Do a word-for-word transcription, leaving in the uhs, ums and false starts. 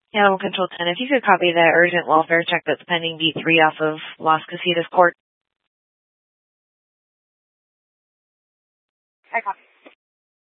Animal Control ten, if you could copy that urgent welfare check that's pending B three off of Las Casitas Court. I copy.